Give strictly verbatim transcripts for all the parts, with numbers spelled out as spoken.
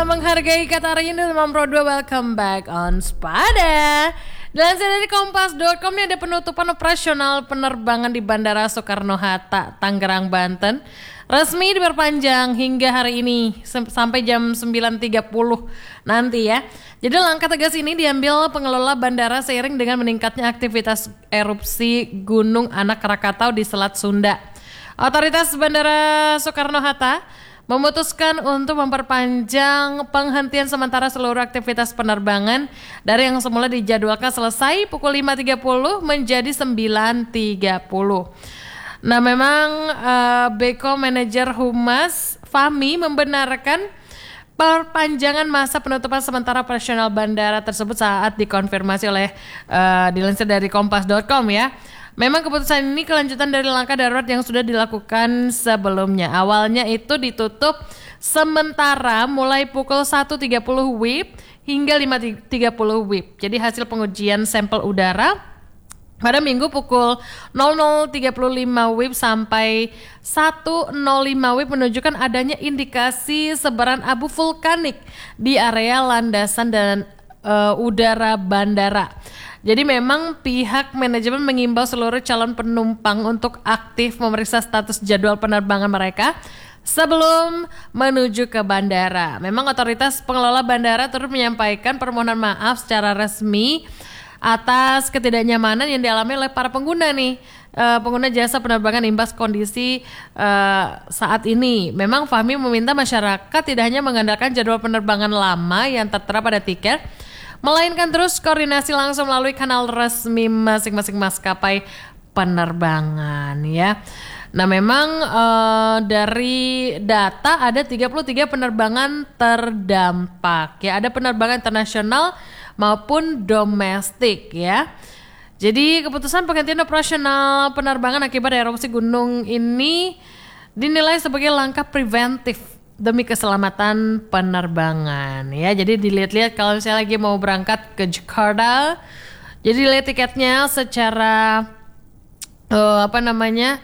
menghargai kata rindu enam Pro dua. Welcome back on Spada. Dilansir dari kompas dot com, ini ada penutupan operasional penerbangan di Bandara Soekarno-Hatta, Tangerang, Banten resmi diperpanjang hingga hari ini sampai jam sembilan tiga puluh nanti ya. Jadi langkah tegas ini diambil pengelola bandara seiring dengan meningkatnya aktivitas erupsi Gunung Anak Krakatau di Selat Sunda. Otoritas Bandara Soekarno-Hatta memutuskan untuk memperpanjang penghentian sementara seluruh aktivitas penerbangan dari yang semula dijadwalkan selesai pukul lima tiga puluh menjadi sembilan tiga puluh. Nah, memang uh, Beko Manajer Humas Fahmi membenarkan perpanjangan masa penutupan sementara operasional bandara tersebut saat dikonfirmasi oleh uh, dilansir dari kompas dot com ya. Memang keputusan ini kelanjutan dari langkah darurat yang sudah dilakukan sebelumnya. Awalnya itu ditutup sementara mulai pukul satu tiga puluh W I B hingga lima tiga puluh W I B. Jadi hasil pengujian sampel udara pada Minggu pukul nol nol tiga puluh lima W I B sampai satu nol lima W I B menunjukkan adanya indikasi sebaran abu vulkanik di area landasan dan uh, udara bandara. Jadi memang pihak manajemen mengimbau seluruh calon penumpang untuk aktif memeriksa status jadwal penerbangan mereka sebelum menuju ke bandara. Memang otoritas pengelola bandara turut menyampaikan permohonan maaf secara resmi atas ketidaknyamanan yang dialami oleh para pengguna nih, uh, pengguna jasa penerbangan imbas kondisi uh, saat ini. Memang Fahmi meminta masyarakat tidak hanya mengandalkan jadwal penerbangan lama yang tertera pada tiket, melainkan terus koordinasi langsung melalui kanal resmi masing-masing maskapai penerbangan ya. Nah, memang uh, dari data ada tiga puluh tiga penerbangan terdampak ya, ada penerbangan internasional maupun domestik ya. Jadi keputusan penghentian operasional penerbangan akibat erupsi gunung ini dinilai sebagai langkah preventif demi keselamatan penerbangan ya. Jadi dilihat-lihat kalau misalnya lagi mau berangkat ke Jakarta, jadi lihat tiketnya secara uh, apa namanya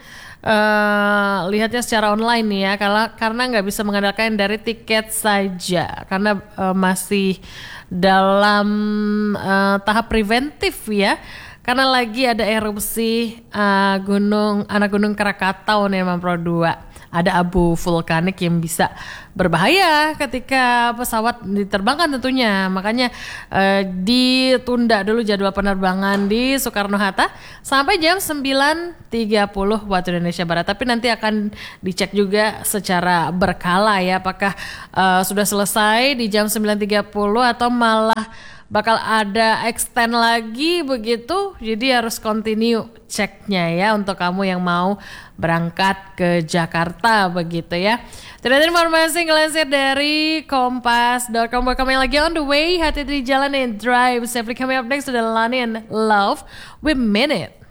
uh, lihatnya secara online nih ya, karena karena nggak bisa mengandalkan dari tiket saja karena uh, masih dalam uh, tahap preventif ya. Karena lagi ada erupsi uh, gunung anak gunung Krakatau nih enam Pro dua. Ada abu vulkanik yang bisa berbahaya ketika pesawat diterbangkan tentunya. Makanya uh, ditunda dulu jadwal penerbangan di Soekarno-Hatta sampai jam sembilan tiga puluh waktu Indonesia Barat. Tapi nanti akan dicek juga secara berkala ya, apakah uh, sudah selesai di jam sembilan tiga puluh atau malah bakal ada extend lagi begitu. Jadi harus continue ceknya ya untuk kamu yang mau berangkat ke Jakarta begitu ya. Ternyata informasi ngelansir dari kompas dot com. Buat kamu yang lagi on the way, hati-hati di jalan and drive safely. Coming up next to the Lani and Love with Minute.